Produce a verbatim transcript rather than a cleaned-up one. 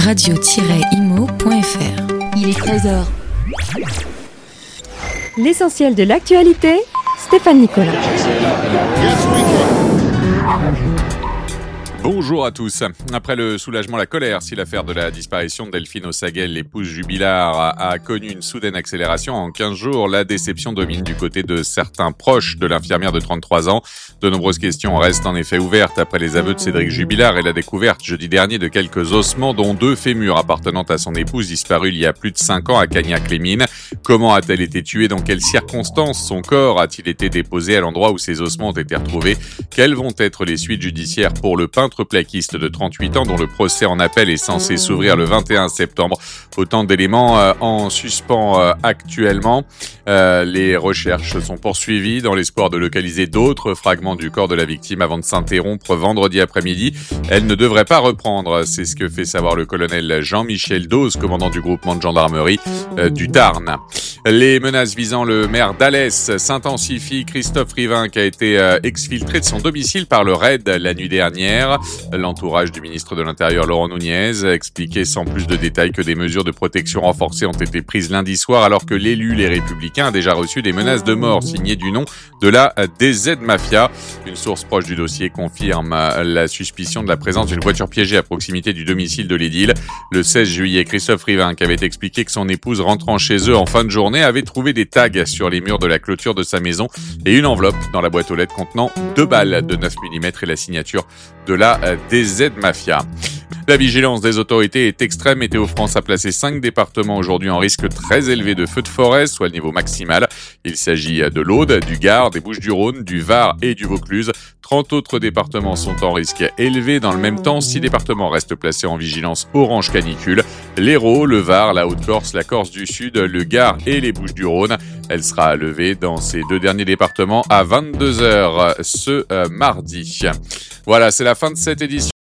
radio tiret imo point f r. Il est treize heures. L'essentiel de l'actualité, Stéphane Nicolas. Bonjour à tous. Après le soulagement, la colère, si l'affaire de la disparition de Delphine Ossagel, l'épouse Jubilard, a, a connu une soudaine accélération en quinze jours, la déception domine du côté de certains proches de l'infirmière de trente-trois ans. De nombreuses questions restent en effet ouvertes après les aveux de Cédric Jubilard et la découverte jeudi dernier de quelques ossements, dont deux fémurs appartenant à son épouse disparue il y a plus de cinq ans à Cagnac-les-Mines. Comment a-t-elle été tuée? Dans quelles circonstances son corps a-t-il été déposé à l'endroit où ses ossements ont été retrouvés? Quelles vont être les suites judiciaires pour le peintre plaquiste de trente-huit ans dont le procès en appel est censé s'ouvrir le vingt et un septembre. Autant d'éléments euh, en suspens euh, actuellement. Euh, les recherches sont poursuivies dans l'espoir de localiser d'autres fragments du corps de la victime avant de s'interrompre vendredi après-midi. Elle ne devrait pas reprendre, c'est ce que fait savoir le colonel Jean-Michel Dose, commandant du groupement de gendarmerie euh, du Tarn. Les menaces visant le maire d'Alès s'intensifient. Christophe Rivinc a été euh, exfiltré de son domicile par le raid la nuit dernière. L'entourage du ministre de l'Intérieur Laurent Nunez a expliqué sans plus de détails que des mesures de protection renforcées ont été prises lundi soir alors que l'élu Les Républicains a déjà reçu des menaces de mort signées du nom de la D Z Mafia. Une source proche du dossier confirme la suspicion de la présence d'une voiture piégée à proximité du domicile de l'édile. Le seize juillet, Christophe Rivinc avait expliqué que son épouse rentrant chez eux en fin de journée avait trouvé des tags sur les murs de la clôture de sa maison et une enveloppe dans la boîte aux lettres contenant deux balles de neuf millimètres et la signature de la D Z Mafia. La vigilance des autorités est extrême. Météo France a placé cinq départements aujourd'hui en risque très élevé de feux de forêt, soit le niveau maximal. Il s'agit de l'Aude, du Gard, des Bouches-du-Rhône, du Var et du Vaucluse. trente autres départements sont en risque élevé. Dans le même temps, six départements restent placés en vigilance orange canicule. L'Hérault, le Var, la Haute-Corse, la Corse du Sud, le Gard et les Bouches-du-Rhône. Elle sera levée dans ces deux derniers départements à vingt-deux heures ce euh, mardi. Voilà, c'est la fin de cette édition.